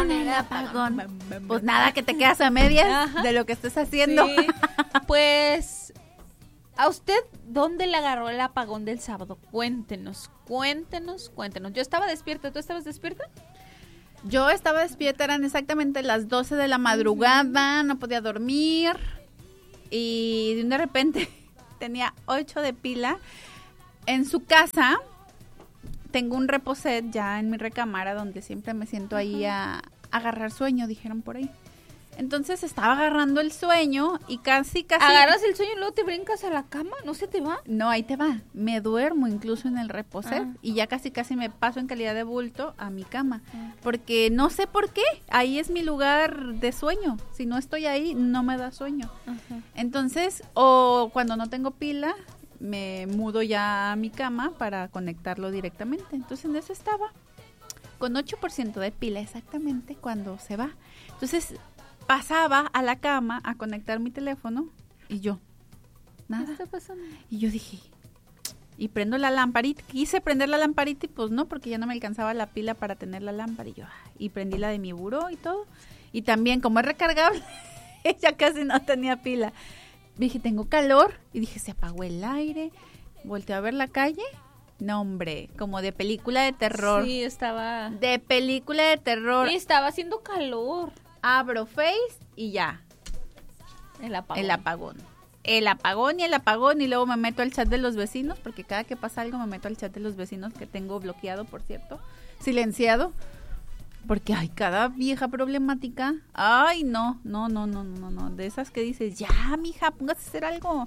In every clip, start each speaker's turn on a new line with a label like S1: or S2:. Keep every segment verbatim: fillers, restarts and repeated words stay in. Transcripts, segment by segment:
S1: con el apagón. Pues nada, que te quedas a medias Ajá. de lo que estés haciendo.
S2: Sí. Pues, ¿a usted dónde le agarró el apagón del sábado? Cuéntenos, cuéntenos, cuéntenos. Yo estaba despierta, ¿tú estabas despierta?
S1: Yo estaba despierta, eran exactamente las doce de la madrugada, no podía dormir y de repente tenía ocho de pila. En su casa tengo un reposet ya en mi recámara donde siempre me siento ahí a, a agarrar sueño, dijeron por ahí. Entonces estaba agarrando el sueño y casi, casi...
S2: ¿Agarras el sueño y luego te brincas a la cama? ¿No se te va?
S1: No, ahí te va. Me duermo incluso en el reposet
S2: ah.
S1: y ya casi, casi me paso en calidad de bulto a mi cama. Ah. Porque no sé por qué. Ahí es mi lugar de sueño. Si no estoy ahí, no me da sueño.
S2: Ajá.
S1: Entonces, o cuando no tengo pila, me mudo ya a mi cama para conectarlo directamente. Entonces, en eso estaba. Con ocho por ciento de pila exactamente cuando se va. Entonces... pasaba a la cama a conectar mi teléfono y yo, nada.
S2: ¿Qué está pasando?
S1: Y yo dije, y prendo la lamparita, quise prender la lamparita y pues no, porque ya no me alcanzaba la pila para tener la lámpara. Y yo, y prendí la de mi buró y todo. Y también, como es recargable, ya casi no tenía pila. Dije, tengo calor. Y dije, se apagó el aire. Volteé a ver la calle. No, hombre, como de película de terror.
S2: Sí, estaba...
S1: De película de terror.
S2: Sí, estaba haciendo calor.
S1: Abro Face y ya.
S2: El apagón.
S1: El apagón. El apagón y el apagón y luego me meto al chat de los vecinos porque cada que pasa algo me meto al chat de los vecinos que tengo bloqueado, por cierto, silenciado. Porque hay cada vieja problemática. Ay, no, no, no, no, no, no. De esas que dices, ya, mija, póngase a hacer algo.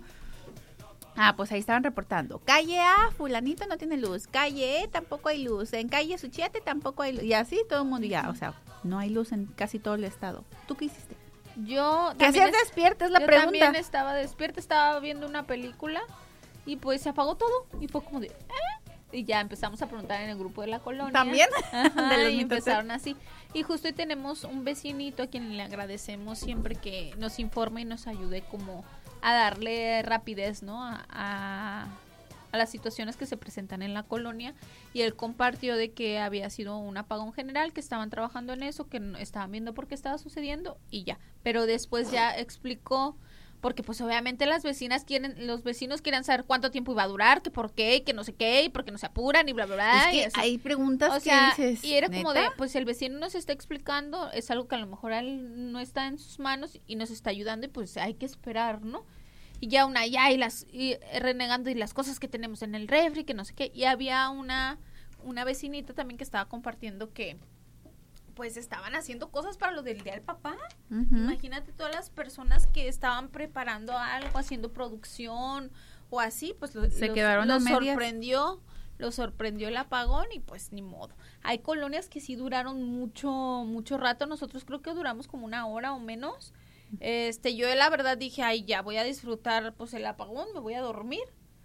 S1: Ah, pues ahí estaban reportando. Calle A, fulanito no tiene luz. Calle E, tampoco hay luz. En calle Suchiate tampoco hay luz. Y así todo el mundo ya, o sea, no hay luz en casi todo el estado. ¿Tú qué hiciste?
S2: Yo
S1: ¿Qué hacías
S2: es,
S1: despierta? Es la
S2: yo
S1: pregunta.
S2: Yo también estaba despierta, estaba viendo una película y pues se apagó todo. Y fue como de, ¿eh? Y ya empezamos a preguntar en el grupo de la colonia.
S1: ¿También?
S2: Ajá,
S1: de los
S2: y empezaron así. Y justo hoy tenemos un vecinito a quien le agradecemos siempre que nos informe y nos ayude como... a darle rapidez, ¿no? A, a, a las situaciones que se presentan en la colonia. Y él compartió de que había sido un apagón general, que estaban trabajando en eso, que no, estaban viendo por qué estaba sucediendo y ya. Pero después ya explicó, porque pues obviamente las vecinas quieren, los vecinos quieren saber cuánto tiempo iba a durar, que por qué, que no sé qué, y por qué no se apuran y bla, bla, bla.
S1: Es que hay preguntas
S2: o
S1: que
S2: sea,
S1: dices,
S2: y era
S1: ¿neta?
S2: como de, pues el vecino nos está explicando, es algo que a lo mejor a él no está en sus manos y nos está ayudando y pues hay que esperar, ¿no? Y ya una, ya, y las, y renegando y las cosas que tenemos en el refri, que no sé qué, y había una, una vecinita también que estaba compartiendo que, pues, estaban haciendo cosas para lo del Día del Papá. Uh-huh. Imagínate todas las personas que estaban preparando algo, haciendo producción, o así, pues, lo,
S1: se
S2: los,
S1: quedaron
S2: los
S1: a medias.
S2: sorprendió, los sorprendió el apagón, y pues, ni modo. Hay colonias que sí duraron mucho, mucho rato, nosotros creo que duramos como una hora o menos. Este, yo la verdad dije, ay, ya voy a disfrutar pues el apagón, me voy a dormir.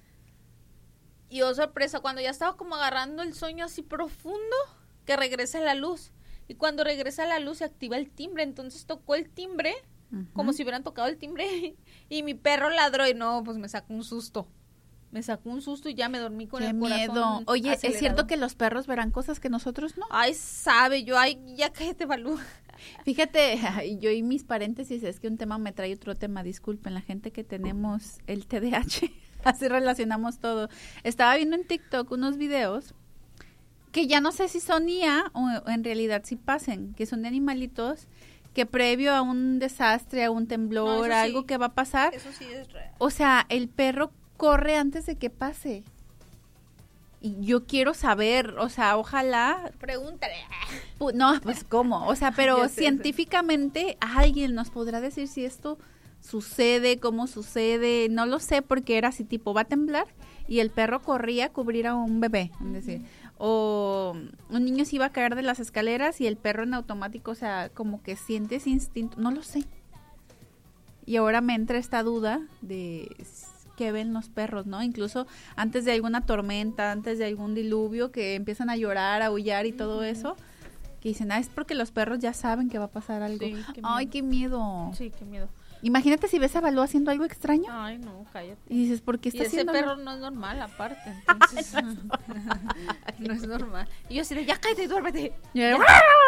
S2: Y oh sorpresa, cuando ya estaba como agarrando el sueño así profundo, que regresa la luz. Y cuando regresa la luz se activa el timbre, entonces tocó el timbre, uh-huh. como si hubieran tocado el timbre, y mi perro ladró y no, pues me sacó un susto. Me sacó un susto y ya me dormí con
S1: Qué
S2: el
S1: miedo.
S2: corazón
S1: Oye,
S2: acelerado.
S1: ¿es cierto que los perros verán cosas que nosotros no?
S2: Ay, sabe, yo, ay, ya cállate, Balú.
S1: Fíjate, yo y mis paréntesis, es que un tema me trae otro tema, disculpen, la gente que tenemos el T D A H, así relacionamos todo. Estaba viendo en TikTok unos videos que ya no sé si son I A o en realidad sí pasen, que son de animalitos que previo a un desastre, a un temblor,
S2: no,
S1: a
S2: sí.
S1: algo que va a pasar,
S2: Eso sí es real.
S1: O sea, el perro corre antes de que pase. Y yo quiero saber, o sea, ojalá...
S2: Pregúntale.
S1: Pu- no, pues cómo, o sea, pero
S2: sé,
S1: científicamente alguien nos podrá decir si esto sucede, cómo sucede, no lo sé, porque era así tipo, va a temblar y el perro corría a cubrir a un bebé, es uh-huh. decir, o un niño se iba a caer de las escaleras y el perro en automático, o sea, como que siente ese instinto, no lo sé. Y ahora me entra esta duda de... que ven los perros, ¿no? Incluso antes de alguna tormenta, antes de algún diluvio, que empiezan a llorar, a aullar y todo eso, que dicen, ah, es porque los perros ya saben que va a pasar algo.
S2: Sí, qué
S1: Ay, qué miedo.
S2: Sí, qué miedo.
S1: Imagínate si ves a Balú haciendo algo extraño.
S2: Ay, no, cállate.
S1: Y dices, ¿por qué está
S2: y ese
S1: haciendo?
S2: perro no es normal, aparte. Entonces, no, es no es normal. Y yo así de, ya cállate y duérmete.
S1: Y yo,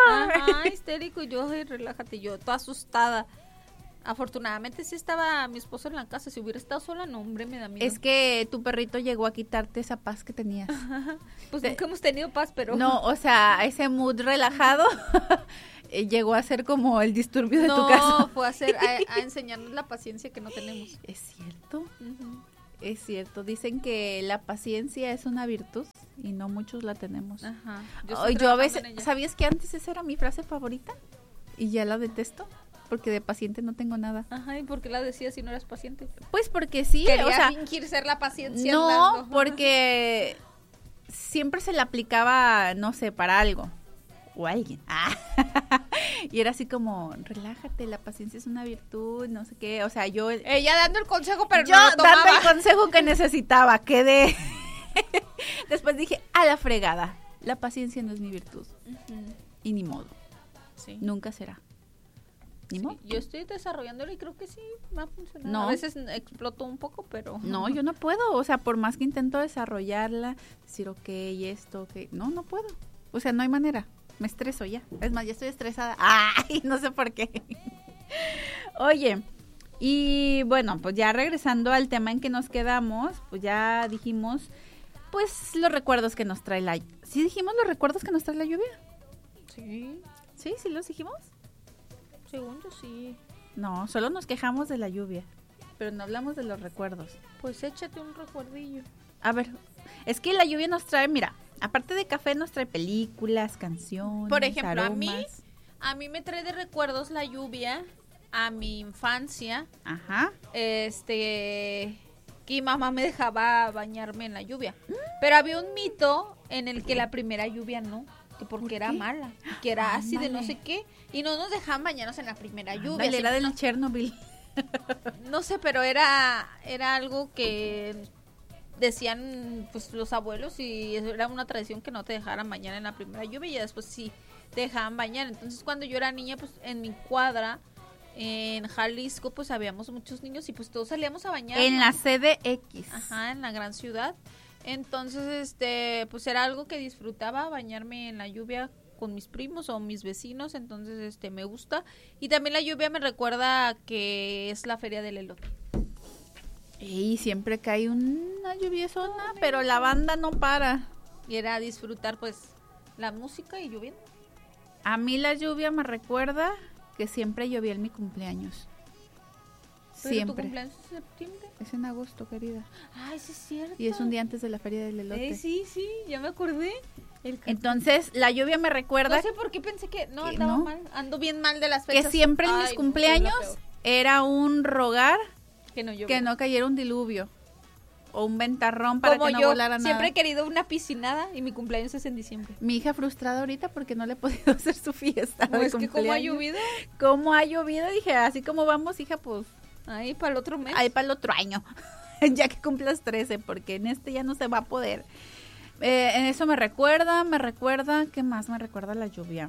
S2: Ajá, histérico, y yo, ay, relájate, yo toda asustada. Afortunadamente sí estaba mi esposo en la casa. Si hubiera estado sola, no, hombre, me da miedo.
S1: Es que tu perrito llegó a quitarte esa paz que tenías.
S2: Pues
S1: Te-
S2: nunca hemos tenido paz, pero...
S1: No, o sea, ese mood relajado eh, llegó a ser como el disturbio de tu
S2: No,
S1: casa.
S2: fue a, hacer, a, a enseñarnos la paciencia que no tenemos.
S1: Es cierto,
S2: Ujú.
S1: es cierto. Dicen que la paciencia es una virtud y no muchos la tenemos.
S2: Ajá.
S1: Ay,
S2: estoy
S1: Yo, a
S2: trabajando
S1: veces,
S2: en ella.
S1: ¿sabías que antes esa era mi frase favorita? Y ya la detesto, porque de paciente no tengo nada.
S2: Ajá, ¿y por qué la decías si no eras paciente?
S1: Pues porque sí,
S2: Quería
S1: o sea,
S2: fingir ser la paciencia
S1: no,
S2: andando.
S1: porque siempre se le aplicaba, no sé, para algo o a alguien. Ah. Y era así como, relájate, la paciencia es una virtud, no sé qué, o sea, yo...
S2: Ella dando el consejo, pero
S1: yo
S2: no lo tomaba.
S1: dando el consejo que necesitaba, quedé. Después dije, a la fregada, la paciencia no es mi virtud.
S2: Ujú.
S1: Y ni modo,
S2: Sí.
S1: nunca será. Ni
S2: Sí,
S1: modo.
S2: yo estoy desarrollándolo y creo que sí me ha funcionado.
S1: No.
S2: A veces exploto un poco, pero...
S1: No, yo no puedo, o sea, por más que intento desarrollarla, decir, ok, y esto, ok, no, no puedo. O sea, no hay manera, me estreso ya. Es más, ya estoy estresada. Ay, no sé por qué. Oye, y bueno, pues ya regresando al tema en que nos quedamos, pues ya dijimos, pues los recuerdos que nos trae la... ¿Sí dijimos los recuerdos que nos trae la lluvia?
S2: Sí,
S1: ¿Sí? ¿Sí los dijimos?
S2: según yo sí.
S1: No, solo nos quejamos de la lluvia, pero no hablamos de los recuerdos.
S2: Pues échate un recuerdillo.
S1: A ver, es que la lluvia nos trae, mira, aparte de café nos trae películas, canciones,
S2: Por ejemplo, a mí,
S1: aromas.
S2: a mí me trae de recuerdos la lluvia a mi infancia.
S1: Ajá.
S2: Este, que mi mamá me dejaba bañarme en la lluvia. Pero había un mito en el que la primera lluvia no, que porque
S1: ¿Por
S2: era
S1: qué?
S2: mala, que era así de no
S1: Ándale.
S2: sé qué, y no nos dejaban bañarnos en la primera lluvia.
S1: Ándale, era
S2: Siempre-
S1: del Chernobyl.
S2: No sé, pero era era algo que decían pues los abuelos y era una tradición que no te dejaran bañar en la primera lluvia y ya después sí te dejaban bañar. Entonces cuando yo era niña, pues en mi cuadra en Jalisco pues habíamos muchos niños y pues todos salíamos a bañar.
S1: En la C D X.
S2: Ajá, en la gran ciudad. Entonces, este, pues era algo que disfrutaba, bañarme en la lluvia con mis primos o mis vecinos, entonces este me gusta. Y también la lluvia me recuerda que es la feria del elote.
S1: Y siempre cae una lluviesona, pero la banda no para.
S2: Y era disfrutar pues la música y lloviendo.
S1: A mí la lluvia me recuerda que siempre llovía en mi cumpleaños.
S2: Pero tu
S1: Siempre.
S2: cumpleaños es en septiembre.
S1: Es en agosto, querida.
S2: Ay, sí es cierto.
S1: Y es un día antes de la feria del elote.
S2: Eh, sí, sí, ya me acordé. El ca-
S1: Entonces, la lluvia me recuerda
S2: no sé por qué pensé que no
S1: que
S2: andaba
S1: no.
S2: mal, ando bien mal de las
S1: que
S2: fechas.
S1: siempre en
S2: Ay,
S1: mis
S2: no, soy la
S1: cumpleaños
S2: peor.
S1: era un rogar
S2: que no llovió.
S1: que no cayera un diluvio o un ventarrón para
S2: Como
S1: que no
S2: yo
S1: volara nada.
S2: siempre he querido una piscinada y mi cumpleaños es en diciembre.
S1: Mi hija frustrada ahorita porque no le he podido hacer su fiesta
S2: No,
S1: de
S2: es que como ha
S1: cumpleaños.
S2: llovido,
S1: Como ha llovido, dije, así como vamos, hija, pues
S2: ahí para el otro mes.
S1: ahí para el otro año, ya que cumplas trece, porque en este ya no se va a poder. Eh, en eso me recuerda, me recuerda, ¿qué más me recuerda la lluvia?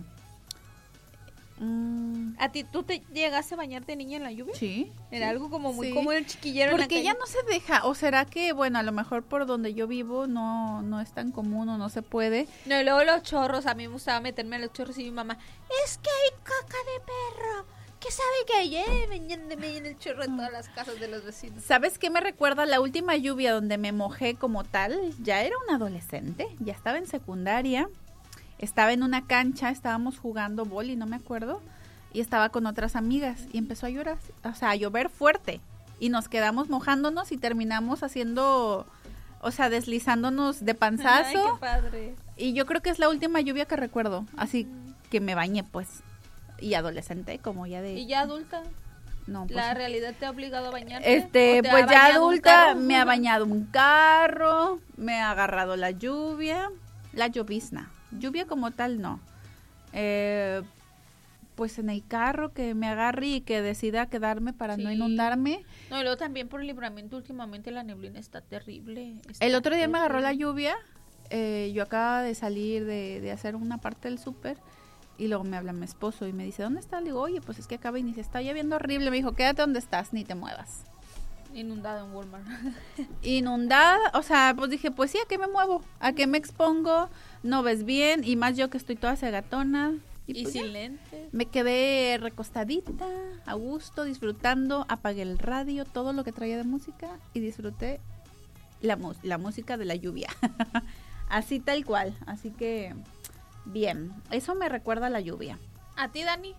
S1: Mm,
S2: ¿A ti tú te llegaste a bañar de niña en la lluvia?
S1: sí.
S2: Era algo como muy
S1: Sí.
S2: como el chiquillero en la
S1: Porque
S2: calle.
S1: ya no se deja, o será que, bueno, a lo mejor por donde yo vivo no, no es tan común o no se puede.
S2: No, y luego los chorros, a mí me gustaba meterme a los chorros y mi mamá, es que hay caca de perro. ¿Qué sabe que hay? Eh? Bañándome en el chorro en todas las casas de los vecinos.
S1: ¿Sabes qué me recuerda? La última lluvia donde me mojé como tal, ya era un adolescente, ya estaba en secundaria, estaba en una cancha, estábamos jugando boli, no me acuerdo, y estaba con otras amigas y empezó a llorar, o sea, a llover fuerte y nos quedamos mojándonos y terminamos haciendo, o sea, deslizándonos de panzazo.
S2: Ay, qué padre.
S1: Y yo creo que es la última lluvia que recuerdo, así que me bañé, pues. Y adolescente, como ya de...
S2: Y ya adulta,
S1: No, pues,
S2: la realidad te ha obligado a bañarte.
S1: este,
S2: ¿O te ha
S1: pues ya
S2: bañado un
S1: adulta
S2: carro?
S1: me ha bañado un carro, me ha agarrado la lluvia, la llovizna. Lluvia como tal, no. Eh, pues en el carro que me agarre y que decida quedarme para no
S2: Sí.
S1: inundarme.
S2: No, y luego también por el libramiento últimamente la neblina está terrible. está
S1: El otro día me agarró la
S2: terrible.
S1: lluvia, eh, yo acababa de salir de, de hacer una parte del súper y luego me habla mi esposo y me dice, ¿dónde estás? Le digo, oye, pues es que acaba y dice, está lloviendo horrible. Me dijo, quédate donde estás, ni te muevas.
S2: Inundado en Walmart.
S1: Inundada, o sea, pues dije, pues sí, ¿a qué me muevo? ¿A qué me expongo? No ves bien, y más yo que estoy toda cegatona,
S2: Y,
S1: pues
S2: sin
S1: ya.
S2: lentes.
S1: Me quedé recostadita, a gusto, disfrutando, apagué el radio, todo lo que traía de música y disfruté la, mu- la música de la lluvia. Así tal cual, así que bien, eso me recuerda a la lluvia.
S2: ¿A ti, Dani?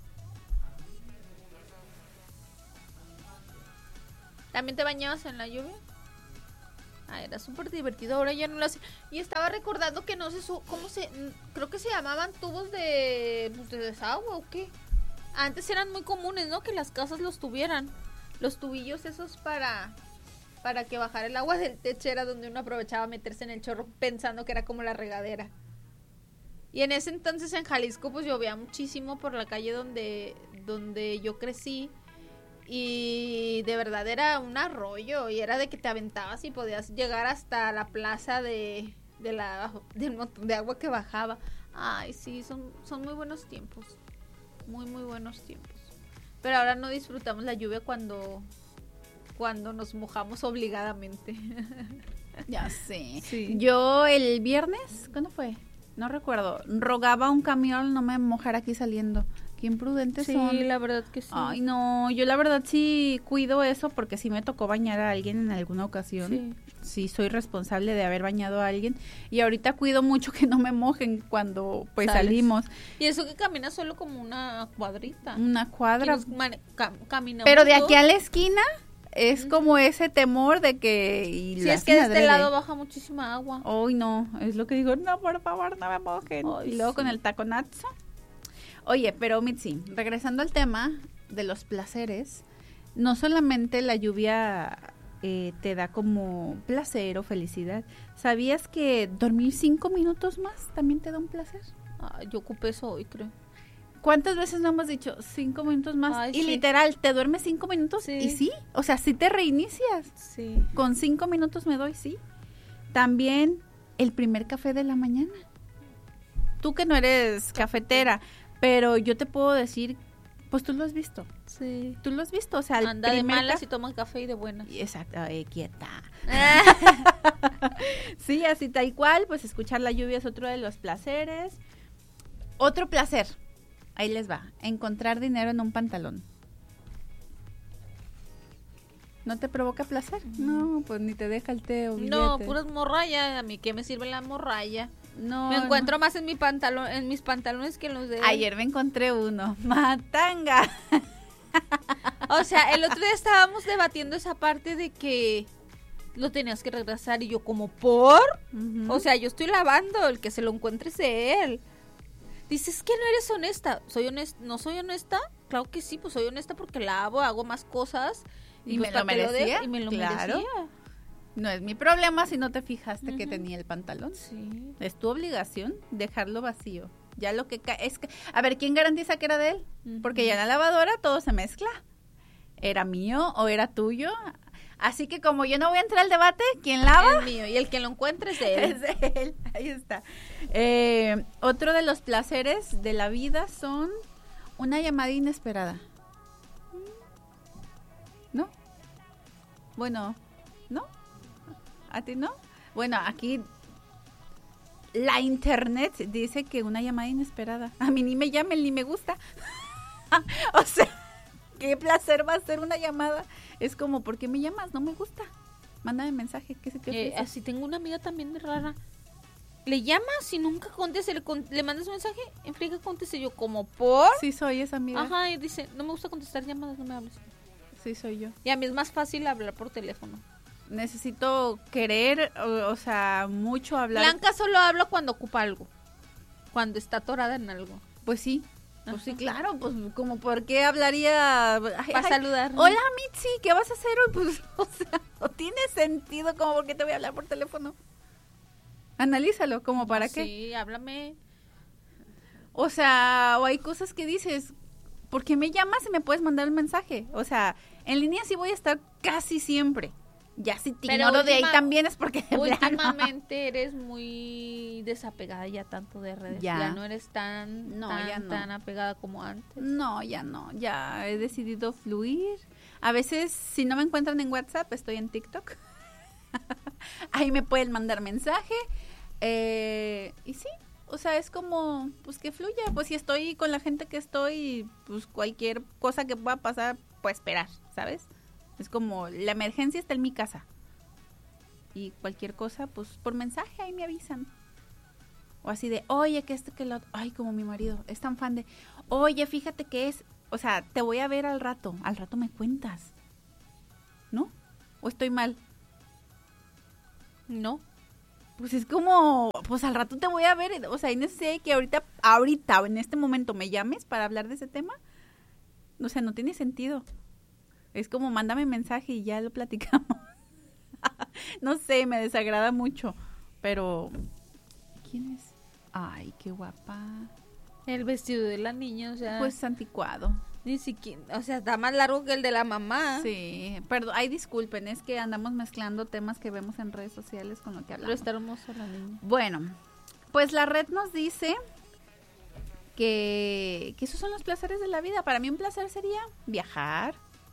S2: ¿También te bañabas en la lluvia? Ah, era súper divertido, ahora ya no lo hace. Y estaba recordando que no sé su, cómo se, creo que se llamaban tubos de, pues, de desagüe o qué. Antes eran muy comunes, ¿no? Que las casas los tuvieran. Los tubillos esos para, para que bajara el agua del techo era donde uno aprovechaba meterse en el chorro pensando que era como la regadera. Y en ese entonces en Jalisco pues llovía muchísimo por la calle donde, donde yo crecí. Y de verdad era un arroyo y era de que te aventabas y podías llegar hasta la plaza de, de la, del montón de agua que bajaba. Ay, sí, son, son muy buenos tiempos. Muy, muy buenos tiempos. Pero ahora no disfrutamos la lluvia cuando, cuando nos mojamos obligadamente.
S1: Ya sé.
S2: Sí.
S1: Yo el viernes, ¿cuándo fue? No recuerdo. Rogaba a un camión no me mojara aquí saliendo. Qué imprudentes
S2: Sí,
S1: son.
S2: la verdad que sí.
S1: Ay, no, yo la verdad sí cuido eso porque sí me tocó bañar a alguien en alguna ocasión.
S2: Sí.
S1: Sí, soy responsable de haber bañado a alguien. Y ahorita cuido mucho que no me mojen cuando pues
S2: Sales.
S1: salimos.
S2: Y eso que caminas solo como una cuadrita.
S1: Una cuadra.
S2: Aquí nos mane- cam- caminamos
S1: Pero de aquí
S2: todos.
S1: a la esquina es como ese temor de que... Y
S2: Sí,
S1: lo
S2: es que de
S1: hacen
S2: este
S1: adrede.
S2: lado baja muchísima agua.
S1: Ay, no, es lo que digo, no, por favor, no me mojen.
S2: Ay,
S1: y luego
S2: sí.
S1: con el taconazo. Oye, pero Mitzi, regresando al tema de los placeres, no solamente la lluvia eh, te da como placer o felicidad. ¿Sabías que dormir cinco minutos más también te da un placer?
S2: Ah, yo ocupé eso hoy, creo.
S1: ¿Cuántas veces no hemos dicho cinco minutos más?
S2: Ay,
S1: y
S2: sí.
S1: literal, te duermes cinco minutos
S2: Sí.
S1: y sí, o sea, sí te reinicias.
S2: Sí.
S1: Con cinco minutos me doy, sí. También el primer café de la mañana. Tú que no eres cafetera, pero yo te puedo decir, pues tú lo has visto.
S2: Sí.
S1: Tú lo has visto, o sea, el
S2: Anda de
S1: primer
S2: malas
S1: café-
S2: y toman café y de buenas.
S1: Exacto, eh, quieta. Sí, así tal cual, pues escuchar la lluvia es otro de los placeres. Otro placer, ahí les va, encontrar dinero en un pantalón. ¿No te provoca placer? No, pues ni te deja el té o billete.
S2: No, puras morralla. A mí qué me sirve la morralla.
S1: No,
S2: me
S1: no.
S2: encuentro más en mi pantalón, en mis pantalones que en los de él.
S1: Ayer me encontré uno, matanga.
S2: O sea, el otro día estábamos debatiendo esa parte de que lo tenías que regresar y yo como, ¿por?
S1: Ujú.
S2: O sea, yo estoy lavando, el que se lo encuentre es de él. Dices que no eres honesta. ¿Soy honesta? ¿No soy honesta? Claro que sí, pues soy honesta porque lavo, hago más cosas.
S1: ¿Y
S2: pues,
S1: me lo
S2: para que
S1: merecía?
S2: dé, y me lo
S1: Claro.
S2: merecía.
S1: No es mi problema si no te fijaste que
S2: Ujú.
S1: tenía el pantalón.
S2: Sí.
S1: Es tu obligación dejarlo vacío. Ya lo que ca- es que, a ver, ¿quién garantiza que era de él? Porque ya en la lavadora todo se mezcla. ¿Era mío o era tuyo? Así que como yo no voy a entrar al debate, ¿quién lava?
S2: Es mío. Y el que lo encuentre es de él.
S1: Es de él. Ahí está. Eh, otro de los placeres de la vida son una llamada inesperada. ¿No? Bueno, ¿no? ¿A ti no? Bueno, aquí la internet dice que una llamada inesperada. A mí ni me llamen ni me gusta. O sea, qué placer va a ser una llamada. Es como, ¿por qué me llamas? No me gusta. Mándame mensaje, ¿qué se te
S2: Eh,
S1: ofrece?
S2: así tengo una amiga también de rara. Le llamas y nunca contesta, le, con- le mandas un mensaje, en friega contesta y yo como, ¿por?
S1: Sí soy esa amiga.
S2: Ajá, y dice, no me gusta contestar llamadas, no me hables.
S1: Sí soy yo.
S2: Y a mí es más fácil hablar por teléfono.
S1: Necesito querer, o, o sea, mucho hablar.
S2: Blanca solo habla cuando ocupa algo. Cuando está atorada en algo.
S1: Pues sí. Pues
S2: Ajá.
S1: sí, claro, pues como por qué hablaría. Ay,
S2: Para
S1: ay,
S2: saludar.
S1: Hola, Mitzi, ¿qué vas a hacer hoy? Pues, o sea, no tiene sentido como por qué te voy a hablar por teléfono. Analízalo, como para qué.
S2: Sí, háblame.
S1: O sea, o hay cosas que dices, ¿por qué me llamas y me puedes mandar un mensaje? O sea, en línea sí voy a estar casi siempre. Ya si te
S2: Pero
S1: ignoro de ahí
S2: última-
S1: también es porque de plano.
S2: Últimamente eres muy desapegada ya tanto de redes.
S1: Ya.
S2: Ya, no eres tan,
S1: No,
S2: tan,
S1: ya no.
S2: tan apegada como antes.
S1: No, ya no, ya he decidido fluir. A veces, si no me encuentran en WhatsApp, estoy en TikTok. Ahí me pueden mandar mensaje. Eh, y sí, O sea, es como, pues que fluya. Pues si estoy con la gente que estoy, pues cualquier cosa que pueda pasar, puedo esperar, ¿sabes? Es como, la emergencia está en mi casa. Y cualquier cosa, pues por mensaje ahí me avisan. O así de, oye, que esto, que lo otro. Ay, como mi marido, es tan fan de, oye, fíjate que es, o sea, te voy a ver al rato. Al rato me cuentas. ¿No? ¿O estoy mal?
S2: No.
S1: Pues es como, pues al rato te voy a ver, o sea, hay necesidad de que ahorita, ahorita, en este momento me llames para hablar de ese tema. O sea, no tiene sentido. Es como, mándame mensaje y ya lo platicamos. No sé, me desagrada mucho, pero ¿quién es? Ay, qué guapa.
S2: El vestido de la niña, o sea,
S1: Pues anticuado.
S2: ni siquiera, o sea, está más largo que el de la mamá.
S1: Sí, perdón, ay, disculpen, es que andamos mezclando temas que vemos en redes sociales con lo que
S2: Pero
S1: hablamos.
S2: está hermoso la niña.
S1: Bueno, pues la red nos dice que, que esos son los placeres de la vida. Para mí un placer sería viajar.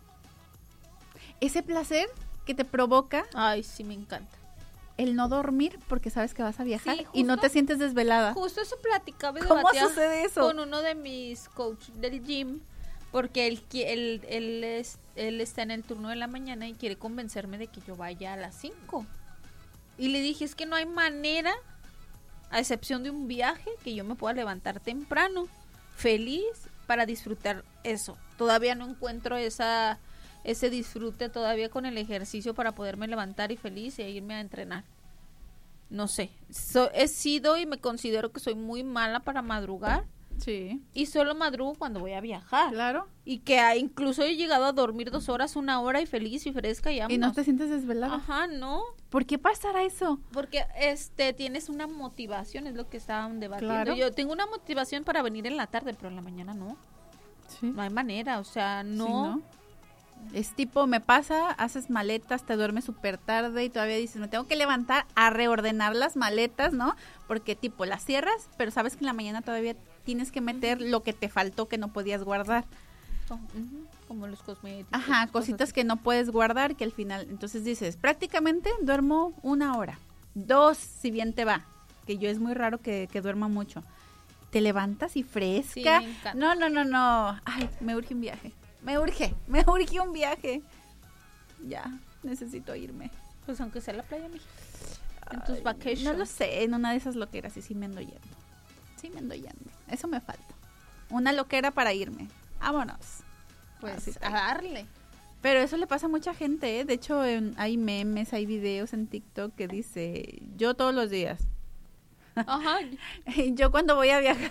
S1: Ese placer que te provoca
S2: Ay, sí, me encanta.
S1: el no dormir porque sabes que vas a viajar
S2: Sí,
S1: y no
S2: justo-
S1: te sientes desvelada.
S2: Justo eso platicaba y
S1: ¿Cómo
S2: debatía
S1: sucede eso?
S2: con uno de mis coaches del gym, porque él, qui- él, él, es, él está en el turno de la mañana y quiere convencerme de que yo vaya a las cinco. Y le dije, es que no hay manera, a excepción de un viaje, que yo me pueda levantar temprano, feliz, para disfrutar eso. Todavía no encuentro esa ese disfrute todavía con el ejercicio para poderme levantar y feliz e irme a entrenar. No sé, so, he sido y me considero que soy muy mala para madrugar
S1: Sí,
S2: y solo madrugo cuando voy a viajar.
S1: claro.
S2: Y que ah, incluso he llegado a dormir dos horas, una hora y feliz y fresca y
S1: Y no
S2: vámonos.
S1: te sientes desvelada.
S2: Ajá, no,
S1: ¿Por qué pasará eso?
S2: porque este tienes una motivación, es lo que estaban debatiendo.
S1: Claro.
S2: Yo tengo una motivación para venir en la tarde, pero en la mañana no.
S1: Sí.
S2: No hay manera, o sea, no.
S1: Sí, ¿no? Es tipo, me pasa, haces maletas, te duermes súper tarde y todavía dices, me tengo que levantar a reordenar las maletas, ¿no? Porque tipo, las cierras, pero sabes que en la mañana todavía tienes que meter lo que te faltó que no podías guardar.
S2: Oh, ujú, como los cosméticos.
S1: Ajá, cositas que no puedes guardar que al final, entonces dices, prácticamente duermo una hora, dos si bien te va, que yo es muy raro que, que duerma mucho. Te levantas y fresca.
S2: Sí, me encanta.
S1: No, no, no, no. Ay, me urge un viaje. Me urge, me urge un viaje. Ya, necesito irme.
S2: Pues aunque sea la playa, mija. En tus
S1: Ay,
S2: vacations.
S1: No lo sé, en una de esas loqueras y sí me ando yendo. Sí me ando yendo. Eso me falta. Una loquera para irme. Vámonos.
S2: Pues
S1: Así
S2: a
S1: está.
S2: darle.
S1: Pero eso le pasa a mucha gente, ¿eh? De hecho, en- hay memes, hay videos en TikTok que dice, yo todos los días.
S2: Ajá.
S1: Yo cuando voy a viajar.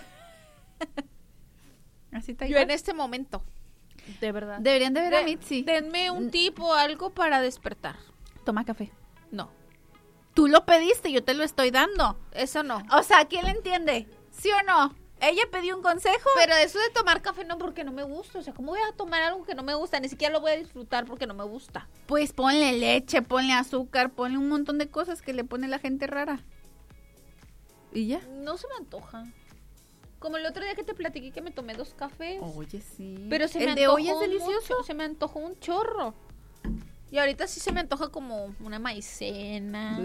S1: Así está
S2: Yo
S1: igual.
S2: en este momento. De verdad.
S1: Deberían de ver a
S2: De-
S1: Mitzi.
S2: Denme un tip o algo para despertar.
S1: Toma café.
S2: No,
S1: Tú lo pediste, yo te lo estoy dando.
S2: eso no.
S1: O sea, ¿quién le entiende? ¿Sí o no? Ella pidió un consejo.
S2: Pero eso de tomar café no, porque no me gusta. O sea, ¿cómo voy a tomar algo que no me gusta? Ni siquiera lo voy a disfrutar porque no me gusta.
S1: Pues ponle leche, ponle azúcar, ponle un montón de cosas que le pone la gente rara. ¿Y ya?
S2: No se me antoja. Como el otro día que te platiqué que me tomé dos cafés.
S1: Oye, sí.
S2: Pero se
S1: El
S2: me
S1: de hoy es
S2: antojó
S1: delicioso.
S2: mucho, se me antojó un chorro. Y ahorita sí se me antoja como una maicena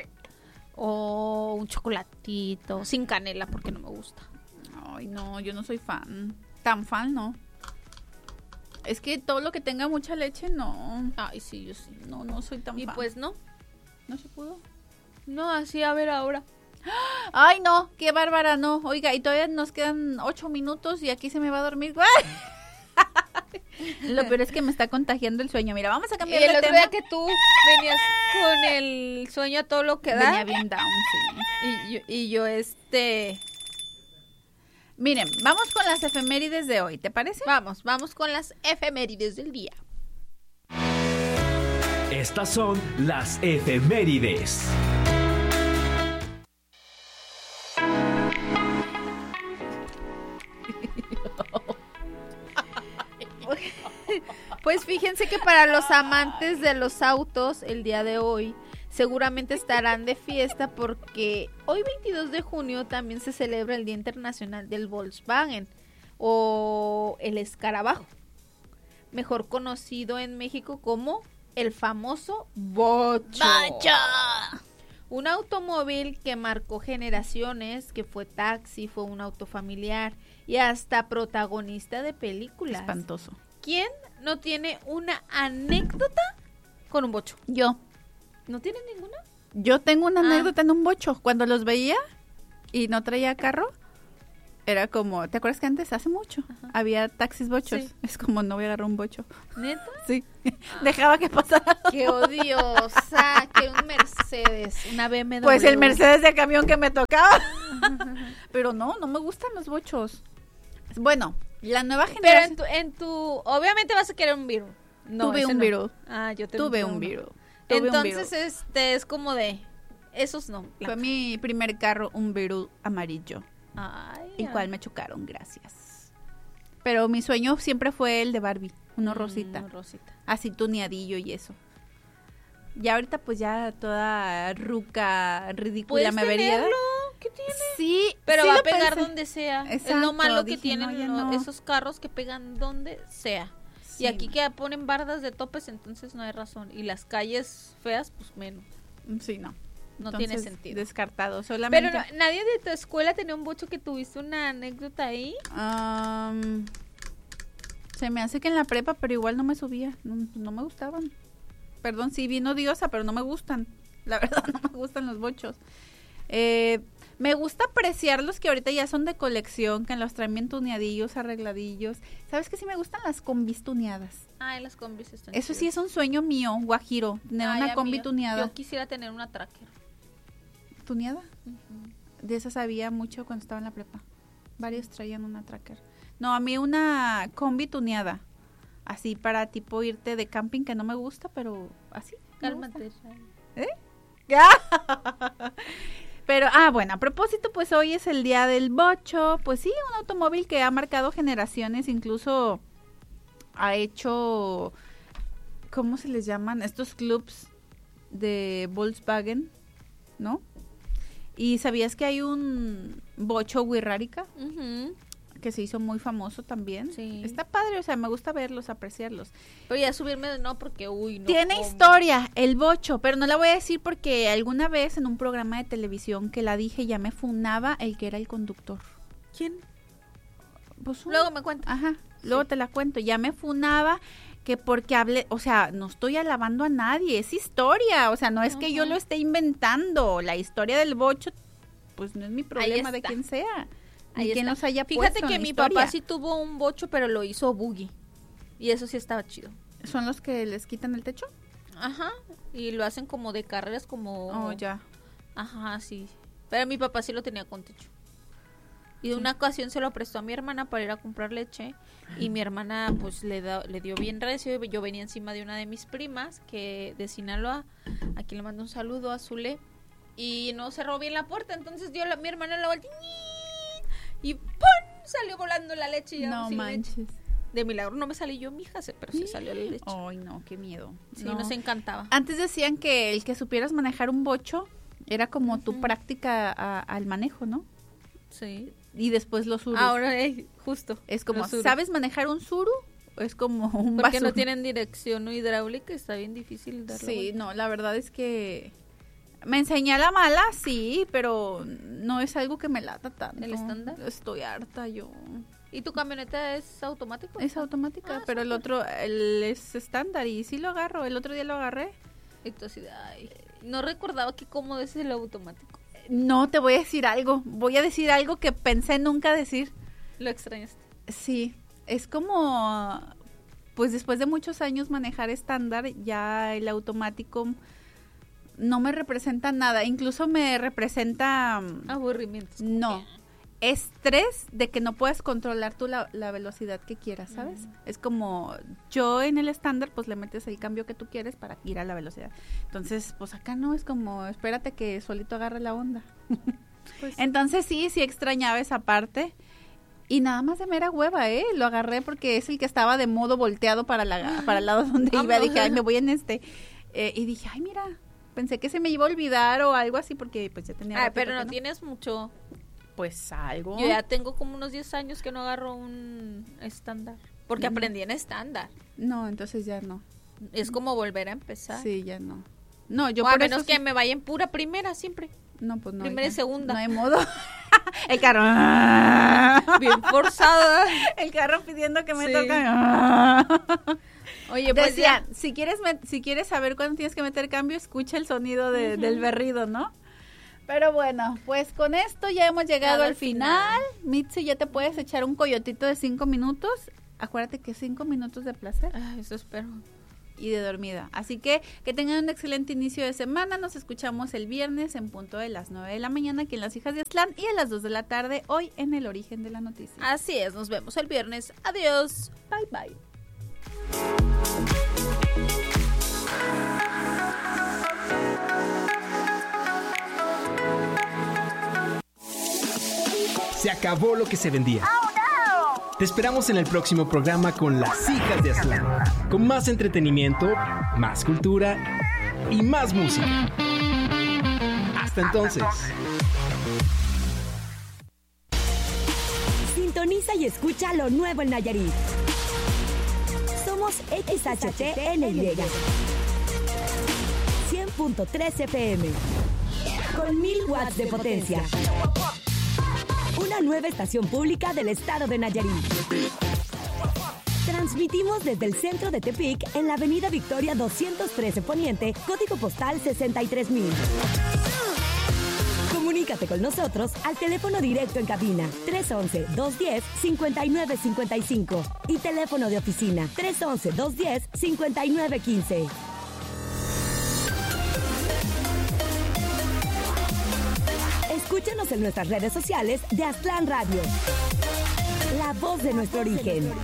S2: o un chocolatito sin canela porque no me gusta.
S1: Ay, no, yo no soy fan. Tan fan, no. Es que todo lo que tenga mucha leche, no.
S2: Ay, sí, yo sí.
S1: No, no soy tan
S2: Y
S1: fan.
S2: pues no.
S1: no se pudo.
S2: No, así a ver ahora.
S1: Ay, no, qué bárbara, no. Oiga, y todavía nos quedan ocho minutos y aquí se me va a dormir. Lo peor es que me está contagiando el sueño. Mira, vamos a
S2: Y
S1: cambiar
S2: el
S1: de
S2: otro
S1: tema.
S2: día que tú venías con el sueño a todo lo que da.
S1: Venía bien down, sí.
S2: Y yo, y yo este...
S1: Miren, vamos con las efemérides de hoy, ¿te parece?
S2: Vamos, vamos con las efemérides del día.
S3: Estas son las efemérides.
S2: Pues fíjense que para los amantes de los autos, el día de hoy seguramente estarán de fiesta porque hoy veintidós de junio también se celebra el Día Internacional del Volkswagen o el escarabajo, mejor conocido en México como el famoso bocho. Un automóvil que marcó generaciones, que fue taxi, fue un auto familiar y hasta protagonista de películas.
S1: Espantoso.
S2: ¿Quién no tiene una anécdota con un bocho?
S1: Yo.
S2: ¿No tiene ninguna?
S1: Yo tengo una
S2: Ah.
S1: anécdota en un bocho. Cuando los veía y no traía carro, era como, ¿te acuerdas que antes, hace mucho,
S2: Ajá.
S1: había taxis bochos?
S2: Sí.
S1: Es como, no voy a agarrar un bocho.
S2: ¿Neta?
S1: Sí. Dejaba que pasara.
S2: ¡Qué odiosa! Que un Mercedes, una B M W.
S1: Pues el Mercedes de camión que me tocaba. Pero no, no me gustan los bochos. Bueno, la nueva
S2: Pero
S1: generación.
S2: en tu, en tu... Obviamente vas a querer un Beetle. No,
S1: Tuve
S2: ese
S1: un
S2: no.
S1: Beetle.
S2: Ah, yo te
S1: Tuve un Beetle. Tuve un
S2: Entonces,
S1: Beetle.
S2: este, es como de... Esos no.
S1: Fue mi primer carro, un Beetle amarillo.
S2: Ay,
S1: El
S2: ay.
S1: cual me chocaron, gracias. Pero mi sueño siempre fue el de Barbie, uno
S2: Mm,
S1: rosita,
S2: rosita.
S1: así tuneadillo y eso. Y ahorita pues ya toda ruca, ridícula
S2: ¿Puedes
S1: me vería.
S2: tenerlo? ¿Qué tiene?
S1: Sí,
S2: Pero
S1: sí
S2: va a
S1: lo
S2: pegar
S1: pensé.
S2: donde sea. es
S1: Exacto,
S2: lo malo que
S1: dije,
S2: tienen
S1: no, ya
S2: lo-
S1: no.
S2: esos carros que pegan donde sea.
S1: Sí.
S2: Y aquí que ponen bardas de topes, entonces no hay razón. Y las calles feas, pues menos.
S1: Sí, no.
S2: No
S1: Entonces,
S2: tiene sentido.
S1: Descartado, solamente.
S2: Pero no- nadie de tu escuela tenía un bocho que tuviste una anécdota ahí.
S1: Am, se me hace que en la prepa, pero igual no me subía, no, no me gustaban. Perdón, sí, bien odiosa, pero no me gustan. La verdad, no me gustan los bochos. Eh, me gusta apreciar los que ahorita ya son de colección, que los traen bien tuneadillos, arregladillos. ¿Sabes qué? Sí me gustan las combis tuneadas.
S2: Ay, las combis están
S1: Eso sí
S2: chidas.
S1: es un sueño mío, guajiro, tener
S2: Ay,
S1: una
S2: a
S1: combi
S2: mí,
S1: tuneada.
S2: Yo quisiera tener una tracker.
S1: ¿Tuneada? De esas había mucho cuando estaba en la prepa. Varios traían una tracker. No, a mí una combi tuneada. Así para tipo irte de camping, que no me gusta, pero así. me gusta.
S2: Cálmate.
S1: ¿Eh? Pero, ah, bueno, a propósito, pues hoy es el día del bocho. Pues sí, un automóvil que ha marcado generaciones, incluso ha hecho, ¿cómo se les llaman? Estos clubs de Volkswagen, ¿no? Y ¿sabías que hay un bocho Wurrárica
S2: Ujú.
S1: que se hizo muy famoso también?
S2: Sí.
S1: Está padre, o sea, me gusta verlos, apreciarlos.
S2: Pero ya subirme no porque, uy, no.
S1: Tiene
S2: ¿cómo?
S1: historia, el bocho, pero no la voy a decir porque alguna vez en un programa de televisión que la dije ya me funaba el que era el conductor.
S2: ¿Quién?
S1: Pues un-
S2: Luego me cuenta.
S1: Ajá, luego
S2: Sí.
S1: te la cuento. Ya me funaba que porque hablé, o sea, no estoy alabando a nadie, es historia, o sea, no es que yo
S2: Ujú.
S1: lo esté inventando. La historia del bocho, pues no es mi problema de
S2: está.
S1: quien sea,
S2: Ahí
S1: ni quien
S2: está.
S1: los haya
S2: Fíjate
S1: puesto en
S2: que
S1: la
S2: mi
S1: historia.
S2: papá sí tuvo un bocho, pero lo hizo buggy. Y eso sí estaba chido.
S1: ¿Son los que les quitan el techo?
S2: Ajá. Y lo hacen como de carreras, como.
S1: Oh, ya.
S2: Ajá, sí. Pero mi papá sí lo tenía con techo. Y de una ocasión se lo prestó a mi hermana para ir a comprar leche. Y mi hermana, pues, le, da, le dio bien recio. Yo venía encima de una de mis primas, que de Sinaloa. Aquí le mando un saludo a Zule. Y no cerró bien la puerta. Entonces dio la, mi hermana la volteó. Y ¡pum! Salió volando la leche. Y ya
S1: No
S2: sin
S1: manches.
S2: leche. De milagro no me salí yo, mija, se- pero sí salió la leche.
S1: Ay, no, qué miedo.
S2: Sí,
S1: No.
S2: nos encantaba.
S1: Antes decían que el que supieras manejar un bocho era como tu
S2: Ujú.
S1: práctica a- al manejo, ¿no?
S2: Sí.
S1: Y después los surus.
S2: Ahora, eh, justo.
S1: es como,
S2: los surus.
S1: ¿sabes manejar un suru? Es como un
S2: Porque no
S1: basuru.
S2: tienen dirección hidráulica, está bien difícil darle
S1: Sí,
S2: vuelta.
S1: no, la verdad es que me enseñé a la mala, sí, pero no es algo que me lata tanto.
S2: ¿El estándar?
S1: Estoy harta yo.
S2: ¿Y tu camioneta es automático?
S1: Es automática,
S2: Ah,
S1: pero el
S2: súper.
S1: otro el es estándar y sí lo agarro. El otro día lo agarré.
S2: Entonces, ay, no recordaba que cómodo es el automático.
S1: No, te voy a decir algo. Voy a decir algo que pensé nunca decir.
S2: Lo extrañaste.
S1: Sí, es como, pues después de muchos años manejar estándar, ya el automático no me representa nada. Incluso me representa, mm,
S2: Aburrimientos. como
S1: no,
S2: que-
S1: estrés de que no puedes controlar tú la, la velocidad que quieras, ¿sabes? Es como, yo en el estándar, pues le metes el cambio que tú quieres para ir a la velocidad. Entonces, pues acá no, es como, espérate que solito agarre la onda.
S2: Pues,
S1: Entonces sí, sí extrañaba esa parte. Y nada más de mera hueva, ¿eh? Lo agarré porque es el que estaba de modo volteado para, la, para el lado donde iba.
S2: Vámonos.
S1: Dije, ay, me voy en este. Eh, y dije, ay, mira, pensé que se me iba a olvidar o algo así porque pues ya tenía...
S2: ay,
S1: ratito
S2: pero
S1: que
S2: no tienes mucho.
S1: Pues algo.
S2: Yo ya tengo como unos diez años que no agarro un estándar. Porque
S1: Ujú.
S2: aprendí en estándar.
S1: No, entonces ya no.
S2: Es como volver a empezar.
S1: Sí, ya no. No, yo
S2: o a
S1: por
S2: menos
S1: eso
S2: que
S1: sí-
S2: me vaya en pura primera siempre.
S1: No, pues no.
S2: Primera y
S1: hija.
S2: segunda.
S1: No hay modo. El carro.
S2: Bien forzada.
S1: El carro pidiendo que me
S2: Sí.
S1: toque.
S2: Oye, pues
S1: Decían,
S2: ya.
S1: si quieres met- si quieres saber cuándo tienes que meter cambio, escucha el sonido de- del berrido, ¿no? Pero bueno, pues con esto ya hemos llegado
S2: Llegado
S1: al
S2: al
S1: final. Mitsu, ya te puedes echar un coyotito de cinco minutos. Acuérdate que cinco minutos de placer
S2: Ay, eso espero.
S1: y de dormida. Así que que tengan un excelente inicio de semana. Nos escuchamos el viernes en punto de las nueve de la mañana aquí en Las Hijas de Aztlán y a las dos de la tarde hoy en El Origen de la Noticia.
S2: Así es, nos vemos el viernes. Adiós.
S1: Bye, bye.
S4: Se acabó lo que se vendía. Te esperamos en el próximo programa con Las Hijas de Aztlán, con más entretenimiento, más cultura y más música. Hasta entonces.
S5: Sintoniza y escucha lo nuevo en Nayarit. Somos X H T N Y cien punto tres F M con mil watts de potencia. Una nueva estación pública del estado de Nayarit. Transmitimos desde el centro de Tepic en la avenida Victoria doscientos trece Poniente, código postal sesenta y tres mil. Comunícate con nosotros al teléfono directo en cabina tres once, dos diez, cincuenta y nueve cincuenta y cinco y teléfono de oficina tres once, dos diez, cincuenta y nueve quince. Escúchanos en nuestras redes sociales de Aztlán Radio. La voz de nuestro origen.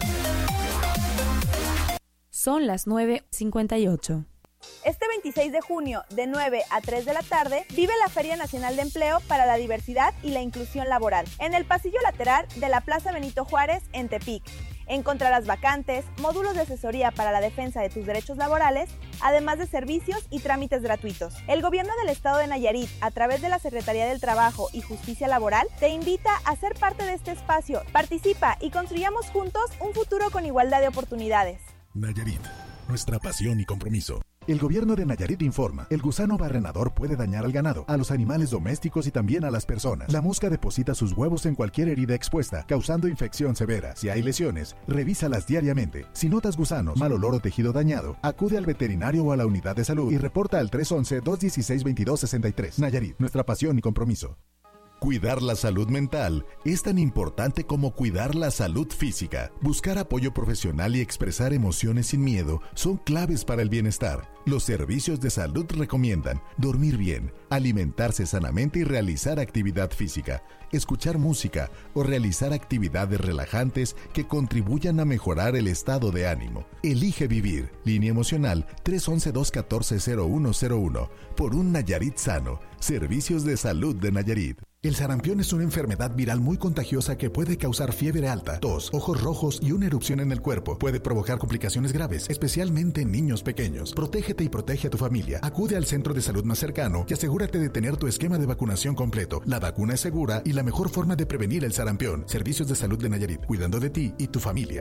S6: Son las nueve cincuenta y ocho.
S7: Este veintiséis de junio, de nueve a tres de la tarde, vive la Feria Nacional de Empleo para la Diversidad y la Inclusión Laboral, en el pasillo lateral de la Plaza Benito Juárez, en Tepic. Encontrarás vacantes, módulos de asesoría para la defensa de tus derechos laborales, además de servicios y trámites gratuitos. El Gobierno del Estado de Nayarit, a través de la Secretaría del Trabajo y Justicia Laboral, te invita a ser parte de este espacio. Participa y construyamos juntos un futuro con igualdad de oportunidades.
S8: Nayarit, nuestra pasión y compromiso. El gobierno de Nayarit informa, el gusano barrenador puede dañar al ganado, a los animales domésticos y también a las personas. La mosca deposita sus huevos en cualquier herida expuesta, causando infección severa. Si hay lesiones, revísalas diariamente. Si notas gusanos, mal olor o tejido dañado, acude al veterinario o a la unidad de salud y reporta al tres once, dos dieciséis, veintidós sesenta y tres. Nayarit, nuestra pasión y compromiso. Cuidar la salud mental es tan importante como cuidar la salud física. Buscar apoyo profesional y expresar emociones sin miedo son claves para el bienestar. Los servicios de salud recomiendan dormir bien, alimentarse sanamente y realizar actividad física, escuchar música o realizar actividades relajantes que contribuyan a mejorar el estado de ánimo. Elige vivir. Línea emocional tres once, dos catorce, cero uno cero uno. Por un Nayarit sano. Servicios de salud de Nayarit. El sarampión es una enfermedad viral muy contagiosa que puede causar fiebre alta, tos, ojos rojos y una erupción en el cuerpo. Puede provocar complicaciones graves, especialmente en niños pequeños. Protégete y protege a tu familia. Acude al centro de salud más cercano y asegúrate de tener tu esquema de vacunación completo. La vacuna es segura y la mejor forma de prevenir el sarampión. Servicios de salud de Nayarit, cuidando de ti y tu familia.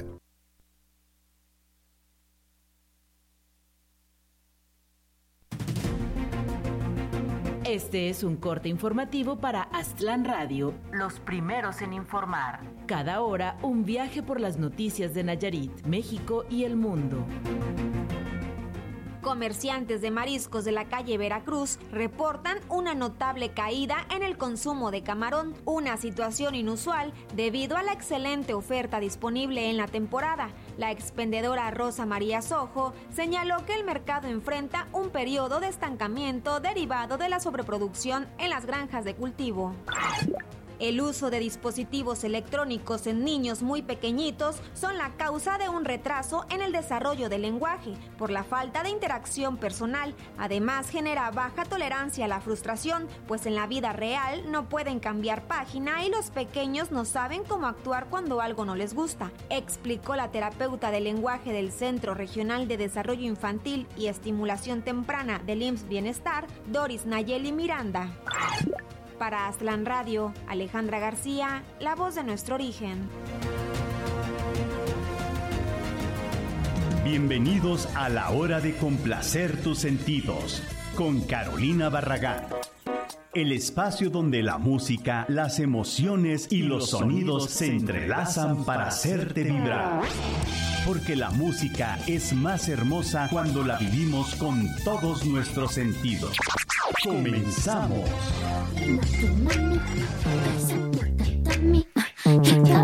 S9: Este es un corte informativo para Aztlán Radio, los primeros en informar. Cada hora, un viaje por las noticias de Nayarit, México y el mundo.
S10: Comerciantes de mariscos de la calle Veracruz reportan una notable caída en el consumo de camarón, una situación inusual debido a la excelente oferta disponible en la temporada. La expendedora Rosa María Sojo señaló que el mercado enfrenta un periodo de estancamiento derivado de la sobreproducción en las granjas de cultivo. El uso de dispositivos electrónicos en niños muy pequeñitos son la causa de un retraso en el desarrollo del lenguaje por la falta de interacción personal. Además, genera baja tolerancia a la frustración, pues en la vida real no pueden cambiar página y los pequeños no saben cómo actuar cuando algo no les gusta, explicó la terapeuta del lenguaje del Centro Regional de Desarrollo Infantil y Estimulación Temprana del I M S S Bienestar, Doris Nayeli Miranda. Para Aztlán Radio, Alejandra García, la voz de nuestro origen.
S11: Bienvenidos a la hora de complacer tus sentidos. con Carolina Barragán. El espacio donde la música, las emociones y los sonidos se entrelazan para hacerte vibrar. Porque la música es más hermosa cuando la vivimos con todos nuestros sentidos. ¡Comenzamos!